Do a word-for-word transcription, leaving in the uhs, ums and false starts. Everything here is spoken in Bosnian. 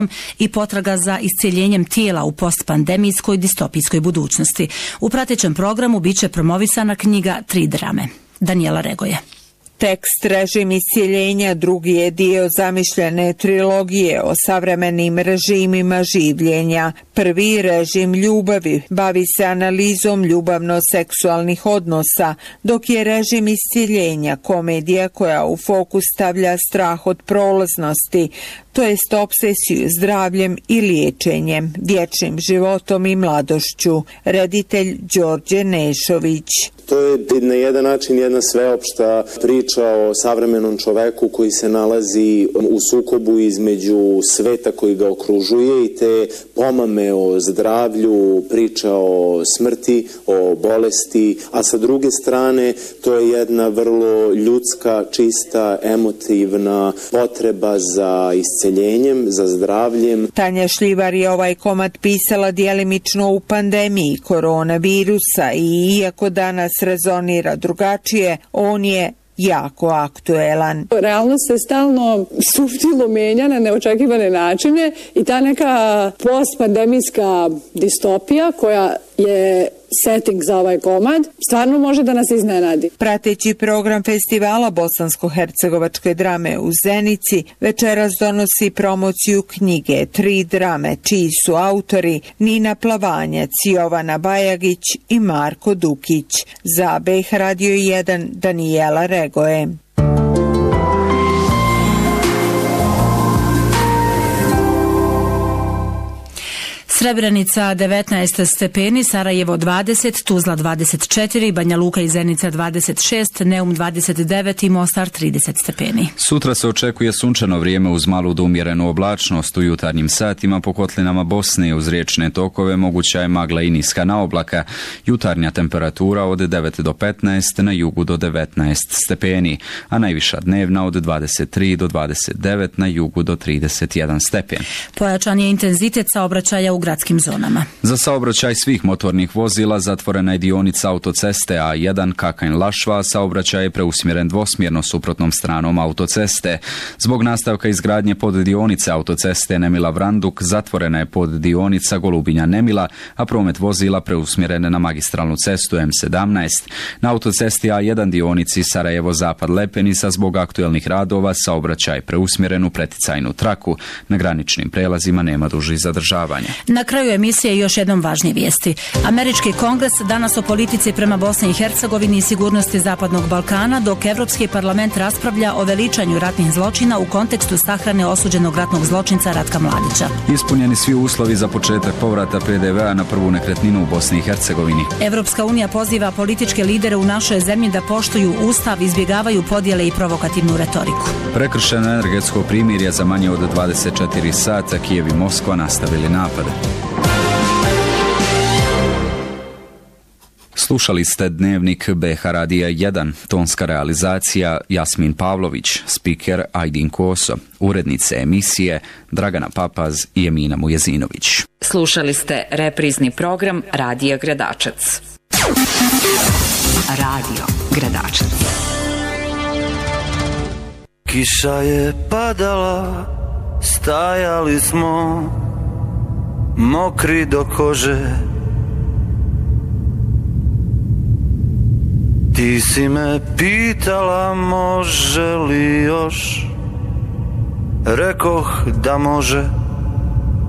i potraga za isceljenjem tijela u postpandemijskoj distopijskoj budućnosti. U pratećem programu biće promovisana knjiga Tri drame. Danijela Regoje. Tekst Režim iscijeljenja drugi je dio zamišljene trilogije o savremenim režimima življenja. Prvi, Režim ljubavi, bavi se analizom ljubavno-seksualnih odnosa, dok je Režim iscijeljenja komedija koja u fokus stavlja strah od prolaznosti, to jest obsesiju zdravljem i liječenjem, vječnim životom i mladošću. Reditelj Đorđe Nešović. To je na jedan način jedna sveopšta priča o savremenom čoveku koji se nalazi u sukobu između sveta koji ga okružuje i te pomame o zdravlju, priča o smrti, o bolesti, a sa druge strane to je jedna vrlo ljudska, čista, emotivna potreba za isceljenjem, za zdravljem. Tanja Šljivar je ovaj komad pisala djelimično u pandemiji koronavirusa i iako danas rezonira drugačije, on je jako aktuelan. Realnost se stalno suptilno menja na neočekivane načine i ta neka postpandemijska distopija koja je setting za ovaj komad stvarno može da nas iznenadi. Prateći program festivala bosansko-hercegovačke drame u Zenici večeras donosi promociju knjige Tri drame, čiji su autori Nina Plavanjac, Jovana Bajagić i Marko Dukić. Za B H Radio jedan Danijela Regoje. Srebrenica devetnaest stepeni, Sarajevo dvadeset, Tuzla dvadeset četiri, Banja Luka i Zenica dvadeset šest, Neum dvadeset devet i Mostar trideset stepeni. Sutra se očekuje sunčano vrijeme uz malu do umjerenu oblačnost. U jutarnjim satima po kotlinama Bosne uz riječne tokove moguća je magla i niska naoblaka. Jutarnja temperatura od devet do petnaest, na jugu do devetnaest stepeni, a najviša dnevna od dvadeset tri do dvadeset devet, na jugu do trideset jedan stepen. Pojačan je intenzitet saobraćaja u gradskim zonama. Za saobraćaj svih motornih vozila zatvorena je dionica autoceste A jedan Kakanj-Lašva, saobraćaj je preusmjeren dvosmjerno suprotnom stranom autoceste. Zbog nastavka izgradnje poddionice autoceste Nemila-Vranduk zatvorena je poddionica Golubinja-Nemila, a promet vozila preusmjeren na magistralnu cestu M sedamnaest. Na autocesti A jedan dionici Sarajevo-Zapad-Lepenica zbog aktuelnih radova saobraćaj je preusmjeren u preticajnu traku. Na graničnim prelazima nema dužih zadržavanja. Na kraju emisije još jednom važnije vijesti. Američki kongres danas o politici prema Bosni i Hercegovini i sigurnosti Zapadnog Balkana, dok Evropski parlament raspravlja o veličanju ratnih zločina u kontekstu sahrane osuđenog ratnog zločinca Ratka Mladića. Ispunjeni svi uslovi za početak povrata P D V-a na prvu nekretninu u Bosni i Hercegovini. Evropska unija poziva političke lidere u našoj zemlji da poštuju ustav, izbjegavaju podjele i provokativnu retoriku. Prekršeno energetsko primirje za manje od dvadeset četiri sata, Kijev i Moskva nastavili napade. Slušali ste dnevnik B H Radija jedan, tonska realizacija Jasmin Pavlović, spiker Ajdin Koso, urednice emisije Dragana Papaz i Emina Mujezinović. Slušali ste reprizni program Radija Gradačac. Radio Gradačac. Kiša je padala, stajali smo mokri do kože. Ti si me pitala može li još, rekoh da može.